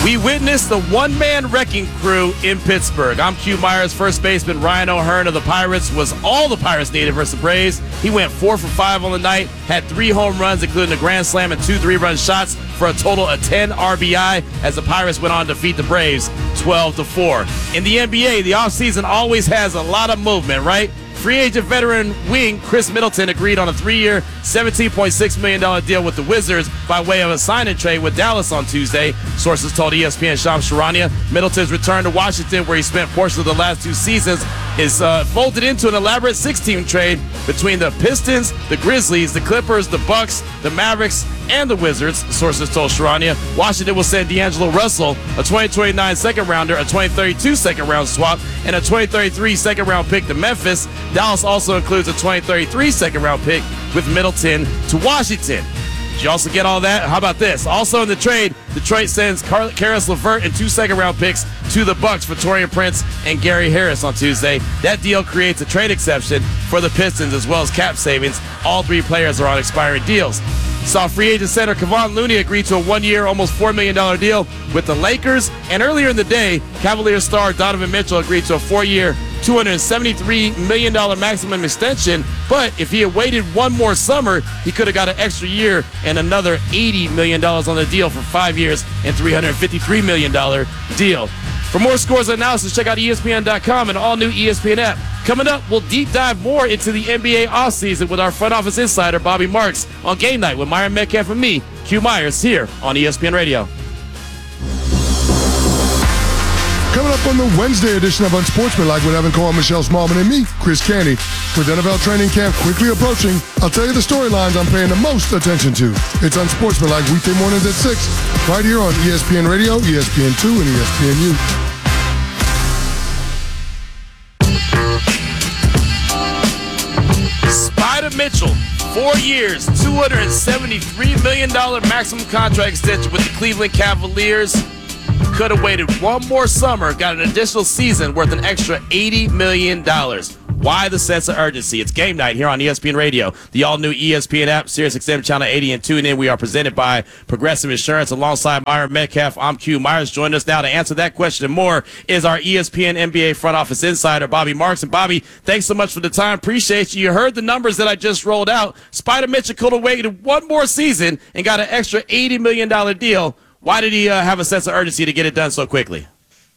We witnessed the one-man wrecking crew in Pittsburgh. I'm Q Myers. First baseman Ryan O'Hearn of the Pirates was all the Pirates needed versus the Braves. He went 4 for 5 on the night, had 3 home runs, including a grand slam and 2 3-run shots for a total of 10 RBI as the Pirates went on to defeat the Braves 12-4. In the NBA, the offseason always has a lot of movement, right? Free agent veteran wing Chris Middleton agreed on a 3-year, $17.6 million deal with the Wizards by way of a sign-and trade with Dallas on Tuesday. Sources told ESPN Shams Charania Middleton's return to Washington, where he spent portions of the last 2 seasons, is folded into an elaborate 6-team trade between the Pistons, the Grizzlies, the Clippers, the Bucks, the Mavericks, and the Wizards. Sources told Charania Washington will send D'Angelo Russell a 2029 second-rounder, a 2032 second-round swap, and a 2033 second-round pick to Memphis. Dallas also includes a 2033 second-round pick with Middleton to Washington. Did you also get all that? How about this? Also in the trade, Detroit sends Karis LeVert and 2 second-round picks to the Bucks for Taurean Prince and Gary Harris on Tuesday. That deal creates a trade exception for the Pistons as well as cap savings. All 3 players are on expiring deals. Saw free agent center Kevon Looney agree to a 1-year, almost $4 million deal with the Lakers. And earlier in the day, Cavaliers star Donovan Mitchell agreed to a 4-year, $273 million maximum extension. But if he had waited 1 more summer, he could have got an extra year and another $80 million on the deal for 5 years and $353 million deal. For more scores and analysis, check out ESPN.com and all new ESPN app. Coming up, we'll deep dive more into the NBA offseason with our front office insider, Bobby Marks, on Game Night with Myron Metcalf and me, Q Myers, here on ESPN Radio. Coming up on the Wednesday edition of Unsportsmanlike with Evan Cole, Michelle Smallman, and me, Chris Canty. With NFL training camp quickly approaching, I'll tell you the storylines I'm paying the most attention to. It's Unsportsmanlike weekday mornings at 6, right here on ESPN Radio, ESPN2, and ESPNU. Spider Mitchell, 4 years, $273 million maximum contract extension with the Cleveland Cavaliers. Could have waited 1 more summer, got an additional season worth an extra $80 million. Why the sense of urgency? It's Game Night here on ESPN Radio, the all-new ESPN app, SiriusXM Channel 80, and tune in. We are presented by Progressive Insurance alongside Myron Metcalf. I'm Q Myers. Joining us now to answer that question and more is our ESPN NBA front office insider, Bobby Marks. And Bobby, thanks so much for the time. Appreciate you. You heard the numbers that I just rolled out. Spider Mitchell could have waited 1 more season and got an extra $80 million deal. Why did he have a sense of urgency to get it done so quickly?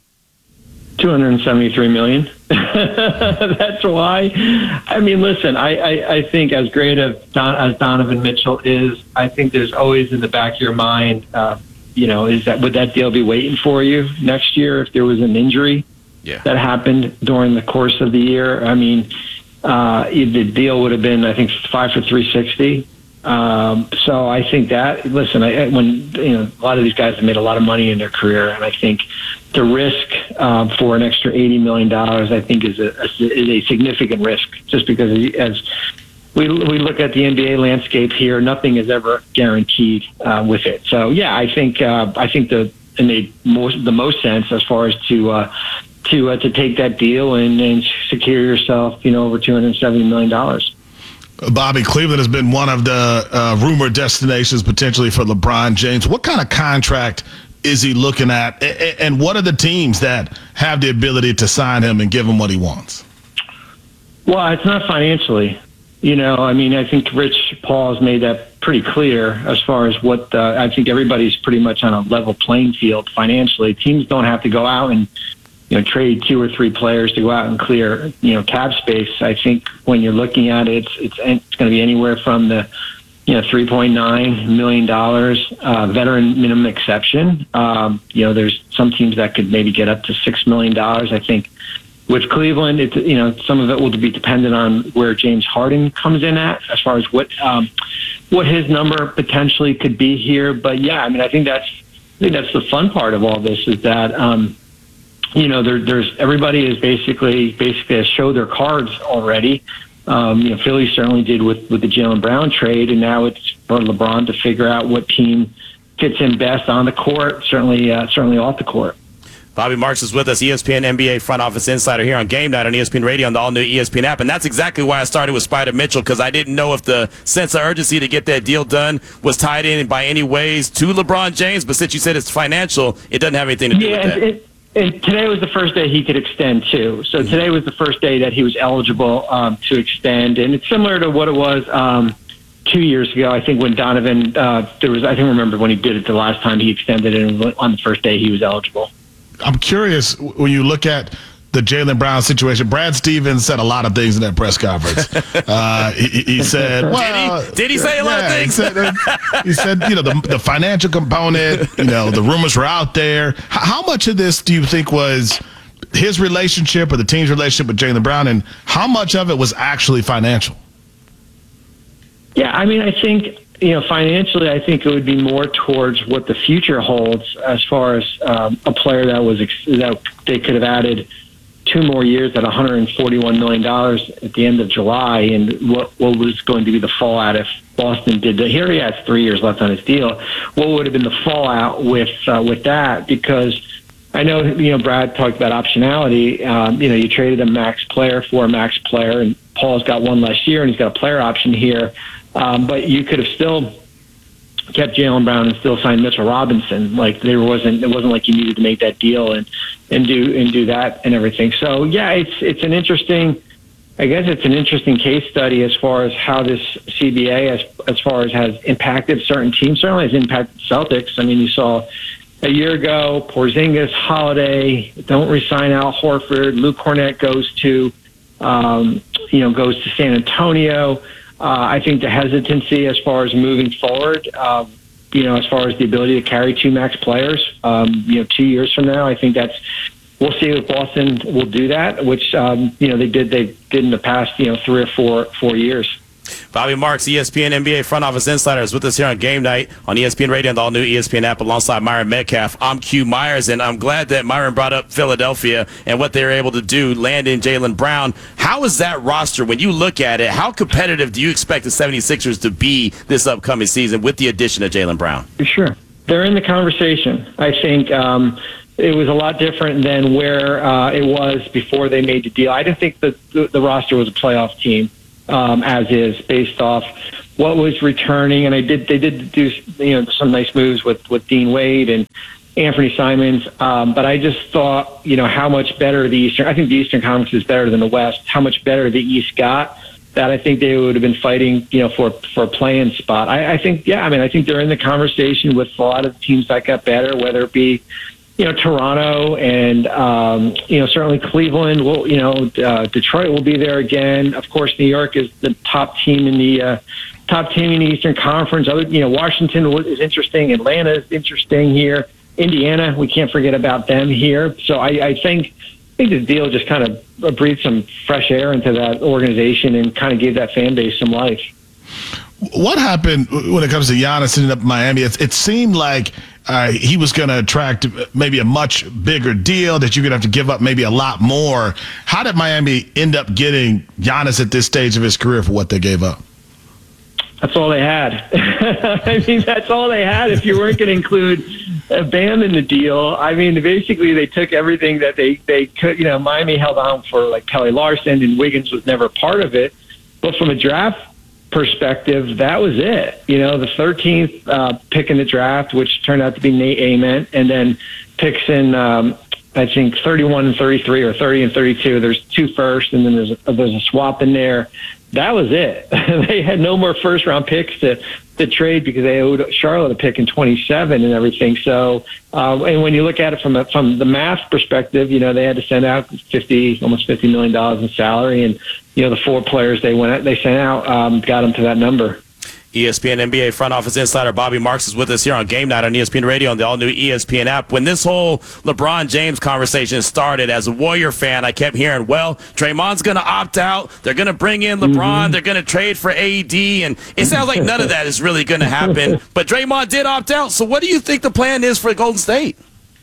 $273 million. That's why. I mean, listen, I think as great as Donovan Mitchell is, I think there's always in the back of your mind, would that deal be waiting for you next year if there was an injury that happened during the course of the year? I mean, the deal would have been, I think, 5 for $360. So I think that, listen, a lot of these guys have made a lot of money in their career, and I think the risk for an extra $80 million, I think, is a significant risk, just because as we look at the NBA landscape here, nothing is ever guaranteed with it. So yeah, I think it made the most sense as far as to take that deal and secure yourself, over $270 million. Bobby, Cleveland has been one of the rumored destinations potentially for LeBron James. What kind of contract is he looking at, and what are the teams that have the ability to sign him and give him what he wants? Well, it's not financially. I think Rich Paul has made that pretty clear as far as what I think everybody's pretty much on a level playing field financially. Teams don't have to go out and trade 2 or 3 players to go out and clear, cap space. I think when you're looking at it, it's going to be anywhere from the, $3.9 million veteran minimum exception. There's some teams that could maybe get up to $6 million. I think with Cleveland, it's, some of it will be dependent on where James Harden comes in at as far as what his number potentially could be here. But yeah, I think that's the fun part of all this is that, there's everybody is basically has showed their cards already. Philly certainly did with the Jaylen Brown trade, and now it's for LeBron to figure out what team fits in best on the court, certainly off the court. Bobby Marks is with us, ESPN NBA front office insider here on Game Night on ESPN Radio on the all-new ESPN app. And that's exactly why I started with Spider Mitchell, because I didn't know if the sense of urgency to get that deal done was tied in by any ways to LeBron James. But since you said it's financial, it doesn't have anything to do with that. And today was the first day he could extend, too. So today was the first day that he was eligible to extend. And it's similar to what it was 2 years ago, I think, when Donovan, remember when he did it the last time he extended it, and on the first day he was eligible. I'm curious, when you look at the Jaylen Brown situation, Brad Stevens said a lot of things in that press conference. He said, well... Did he say a lot of things? He said, the financial component, the rumors were out there. How much of this do you think was his relationship or the team's relationship with Jaylen Brown, and how much of it was actually financial? Yeah, I mean, I think... financially, I think it would be more towards what the future holds as far as a player that they could have added 2 more years at $141 million at the end of July, and what was going to be the fallout if Boston did that. Here he has 3 years left on his deal. What would have been the fallout with that? Because I know, Brad talked about optionality. You traded a max player for a max player, and Paul's got one less year, and he's got a player option here. But you could have still kept Jaylen Brown and still signed Mitchell Robinson. Like it wasn't like you needed to make that deal and do that and everything. So yeah, it's an interesting case study as far as how this CBA as far as has impacted certain teams. Certainly has impacted Celtics. I mean, you saw a year ago Porzingis, Holiday don't re-sign Al Horford. Luke Cornett goes to San Antonio. I think the hesitancy as far as moving forward, as far as the ability to carry 2 max players, 2 years from now, I think we'll see if Boston will do that, which, they did in the past, 3 or 4 years. Bobby Marks, ESPN NBA front office insider, is with us here on Game Night on ESPN Radio and the all-new ESPN app alongside Myron Metcalf. I'm Q Myers, and I'm glad that Myron brought up Philadelphia and what they were able to do, land in Jaylen Brown. How is that roster, when you look at it, how competitive do you expect the 76ers to be this upcoming season with the addition of Jaylen Brown? Sure. They're in the conversation. I think it was a lot different than where it was before they made the deal. I didn't think that the roster was a playoff team. As is, based off what was returning, and they did do some nice moves with Dean Wade and Anthony Simons, but I just thought how much better I think the Eastern Conference is better than the West. How much better the East got, that I think they would have been fighting for a play-in spot. I think they're in the conversation with a lot of the teams that got better, whether it be Toronto and, certainly Cleveland Detroit will be there again. Of course, New York is the top team in the Eastern Conference. Washington is interesting. Atlanta is interesting here. Indiana, we can't forget about them here. So I think the deal just kind of breathed some fresh air into that organization and kind of gave that fan base some life. What happened when it comes to Giannis ending up in Miami? It seemed like he was going to attract maybe a much bigger deal, that you're going to have to give up maybe a lot more. How did Miami end up getting Giannis at this stage of his career for what they gave up? That's all they had. I mean, that's all they had if you weren't going to include Bam in the deal. I mean, basically they took everything that they could. Miami held on for like Kelly Larson, and Wiggins was never part of it. But from a draft perspective, that was it. The 13th pick in the draft, which turned out to be Nate Ament, and then picks in I think 31 and 33 or 30 and 32. There's 2 firsts, and then there's a swap in there. That was it. They had no more first round picks to trade because they owed Charlotte a pick in 27 and everything. So, and when you look at it from the math perspective, they had to send out almost $50 million in salary, and the 4 players they sent out got them to that number. ESPN NBA front office insider Bobby Marks is with us here on Game Night on ESPN Radio and the all-new ESPN app. When this whole LeBron James conversation started, as a Warrior fan, I kept hearing, well, Draymond's going to opt out. They're going to bring in LeBron. Mm-hmm. They're going to trade for AD. And it sounds like none of that is really going to happen. But Draymond did opt out. So what do you think the plan is for Golden State?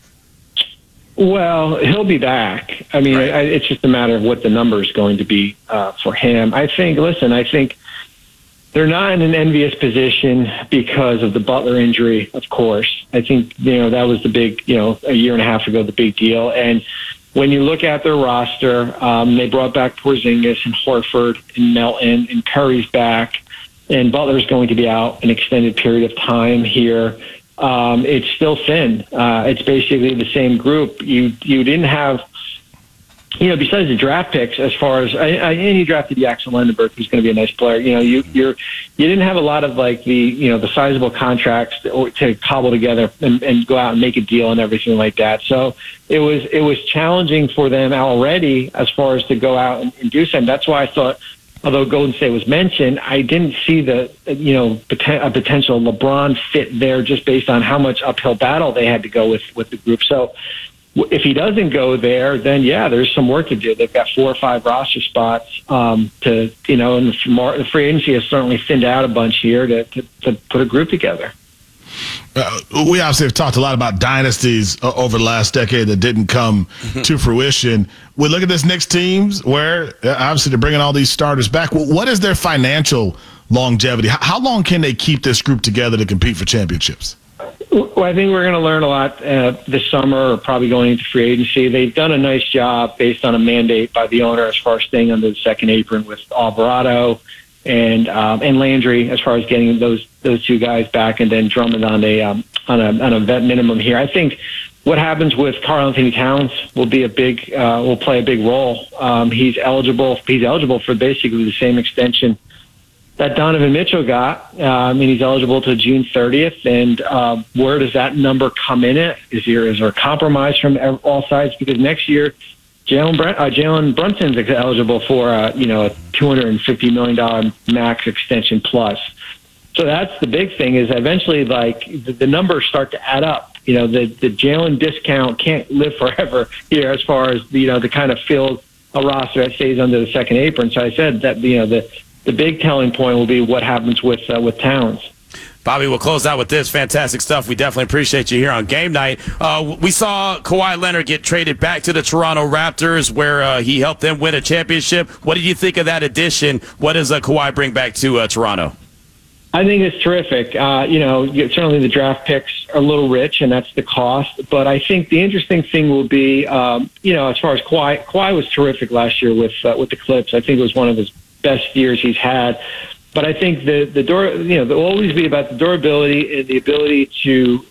Well, he'll be back. I mean, right. It's just a matter of what the number is going to be for him. I think they're not in an envious position because of the Butler injury, of course. I think, that was the big, a year and a half ago, the big deal. And when you look at their roster, they brought back Porzingis and Horford and Melton, and Curry's back, and Butler's going to be out an extended period of time here. It's still thin. It's basically the same group. You didn't have, besides the draft picks, as far as and you drafted Jackson Lendenberg, who's going to be a nice player. You didn't have a lot of like the sizable contracts to cobble together and go out and make a deal and everything like that. So it was challenging for them already as far as to go out and do something. That's why I thought, although Golden State was mentioned, I didn't see a potential LeBron fit there just based on how much uphill battle they had to go with the group. So if he doesn't go there, then there's some work to do. They've got 4 or 5 roster spots and the free agency has certainly thinned out a bunch here to put a group together. We obviously have talked a lot about dynasties over the last decade that didn't come to fruition. We look at this Knicks teams where obviously they're bringing all these starters back. What is their financial longevity? How long can they keep this group together to compete for championships? Well, I think we're going to learn a lot this summer, or probably going into free agency. They've done a nice job based on a mandate by the owner as far as staying under the second apron with Alvarado and Landry, as far as getting those 2 guys back, and then Drummond on a vet minimum here. I think what happens with Karl-Anthony Towns will play a big role. He's eligible for basically the same extension that Donovan Mitchell got. He's eligible to June 30th. And where does that number come in at? Is there a compromise from all sides? Because next year, Jalen Brunson's eligible for a $250 million max extension plus. So that's the big thing, is eventually the numbers start to add up. The Jalen discount can't live forever here as far as to kind of fill a roster that stays under the second apron. So I said that the big telling point will be what happens with Towns. Bobby, we'll close out with this. Fantastic stuff. We definitely appreciate you here on Game Night. We saw Kawhi Leonard get traded back to the Toronto Raptors, where he helped them win a championship. What did you think of that addition? What does Kawhi bring back to Toronto? I think it's terrific. Certainly the draft picks are a little rich, and that's the cost. But I think the interesting thing will be, as far as Kawhi was terrific last year with the Clips. I think it was one of his best years he's had. But I think there'll always be about the durability and the ability to,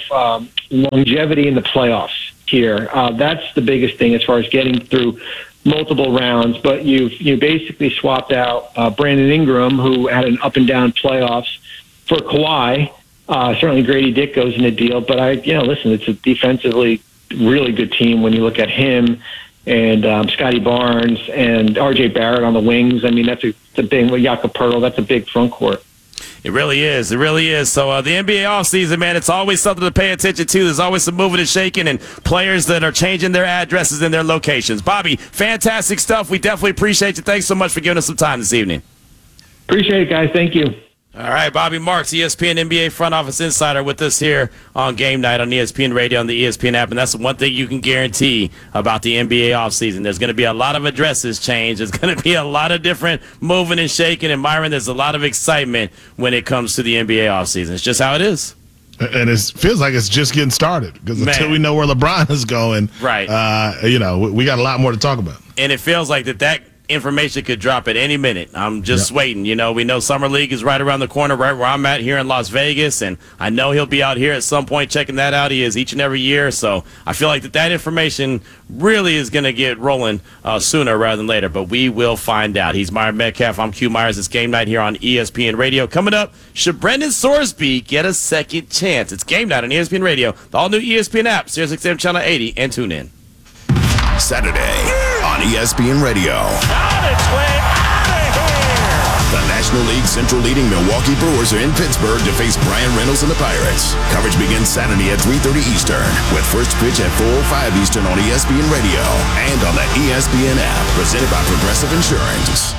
longevity in the playoffs here. That's the biggest thing as far as getting through multiple rounds. But you basically swapped out Brandon Ingram, who had an up and down playoffs, for Kawhi. Certainly Grady Dick goes in the deal. But listen, it's a defensively really good team when you look at him and Scotty Barnes and R.J. Barrett on the wings. I mean, that's a big, with Jakob Poeltl, that's a big front court. It really is. It really is. So the NBA offseason, man, it's always something to pay attention to. There's always some moving and shaking and players that are changing their addresses and their locations. Bobby, fantastic stuff. We definitely appreciate you. Thanks so much for giving us some time this evening. Appreciate it, guys. Thank you. All right, Bobby Marks, ESPN NBA front office insider, with us here on Game Night on ESPN Radio and the ESPN app. And that's one thing you can guarantee about the NBA offseason. There's going to be a lot of addresses change. There's going to be a lot of different moving and shaking. And, Myron, there's a lot of excitement when it comes to the NBA offseason. It's just how it is. And it feels like it's just getting started, because until we know where LeBron is going, right? We got a lot more to talk about. And it feels like that information could drop at any minute. I'm just waiting. We know Summer League is right around the corner, right where I'm at here in Las Vegas, and I know he'll be out here at some point checking that out. He is each and every year, so I feel like that information really is going to get rolling sooner rather than later, but we will find out. He's Myron Metcalf. I'm Q Myers. It's Game Night here on ESPN Radio. Coming up, should Brendan Sorsby get a second chance? It's Game Night on ESPN Radio, the all-new ESPN app, SiriusXM Channel 80, and tune in. Saturday on ESPN Radio. On its way out of here! The National League Central leading Milwaukee Brewers are in Pittsburgh to face Brian Reynolds and the Pirates. Coverage begins Saturday at 3:30 Eastern, with first pitch at 4:05 Eastern on ESPN Radio and on the ESPN app, presented by Progressive Insurance.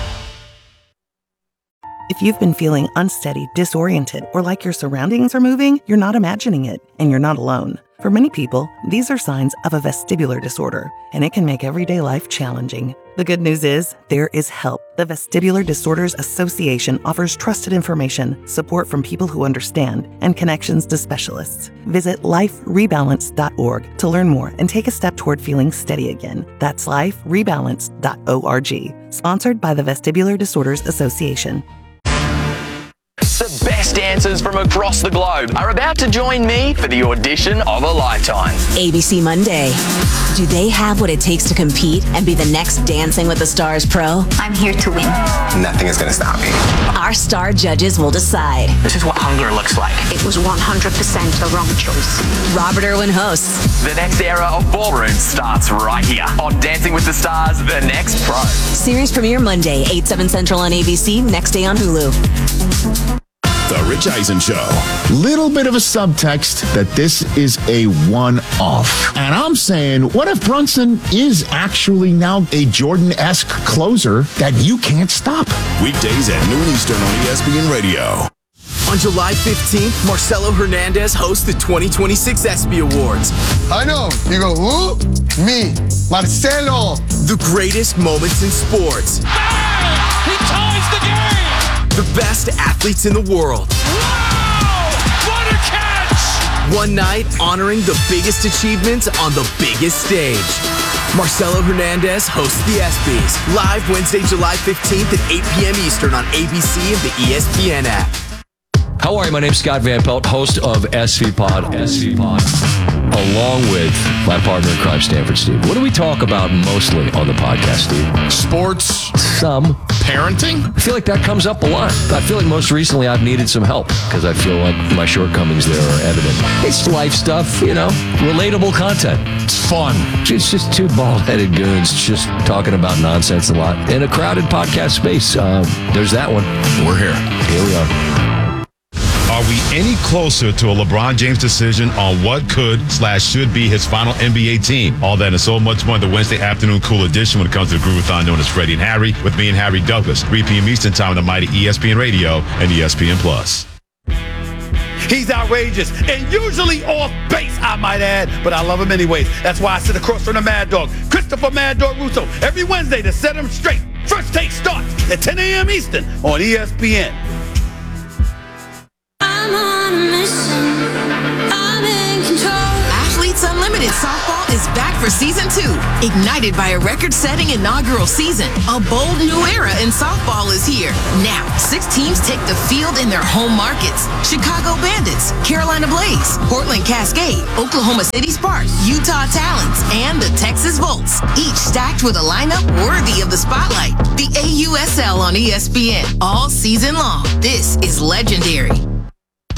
If you've been feeling unsteady, disoriented, or like your surroundings are moving, you're not imagining it, and you're not alone. For many people, these are signs of a vestibular disorder, and it can make everyday life challenging. The good news is, there is help. The Vestibular Disorders Association offers trusted information, support from people who understand, and connections to specialists. Visit liferebalance.org to learn more and take a step toward feeling steady again. That's liferebalance.org. Sponsored by the Vestibular Disorders Association. The best dancers from across the globe are about to join me for the audition of a lifetime. ABC Monday. Do they have what it takes to compete and be the next Dancing with the Stars pro? I'm here to win. Nothing is going to stop me. Our star judges will decide. This is what hunger looks like. It was 100% a wrong choice. Robert Irwin hosts. The next era of ballroom starts right here on Dancing with the Stars, The Next Pro. Series premiere Monday, 8, 7 Central on ABC, next day on Hulu. The Rich Eisen Show. Little bit of a subtext that this is a one-off. And I'm saying, what if Brunson is actually now a Jordan-esque closer that you can't stop? Weekdays at noon Eastern on ESPN Radio. On July 15th, Marcelo Hernandez hosts the 2026 ESPY Awards. I know. You go, who? Me, Marcelo. The greatest moments in sports. He ties the game! The best athletes in the world. Wow! What a catch! One night honoring the biggest achievements on the biggest stage. Marcelo Hernandez hosts the ESPYs. Live Wednesday, July 15th at 8 p.m. Eastern on ABC and the ESPN app. How are you? My name's Scott Van Pelt, host of SV Pod, along with my partner in crime, Stanford Steve. What do we talk about mostly on the podcast, Steve? Sports. Some. Parenting? I feel like that comes up a lot. I feel like most recently I've needed some help because I feel like my shortcomings there are evident. It's life stuff, relatable content. It's fun. It's just two bald-headed goons just talking about nonsense a lot in a crowded podcast space. There's that one. We're here. Here we are. Are we any closer to a LeBron James decision on what could/should be his final NBA team? All that and so much more in the Wednesday afternoon cool edition when it comes to the Groovathon known as Freddie and Harry with me and Harry Douglas, 3 p.m. Eastern time on the mighty ESPN Radio and ESPN Plus. He's outrageous and usually off base, I might add, but I love him anyways. That's why I sit across from the Mad Dog, Christopher Mad Dog Russo, every Wednesday to set him straight. First Take starts at 10 a.m. Eastern on ESPN. I'm on a mission. I'm in control. Athletes Unlimited Softball is back for season 2. Ignited by a record-setting inaugural season, a bold new era in softball is here. Now, 6 teams take the field in their home markets. Chicago Bandits, Carolina Blaze, Portland Cascade, Oklahoma City Sparks, Utah Talons, and the Texas Volts. Each stacked with a lineup worthy of the spotlight. The AUSL on ESPN all season long. This is legendary.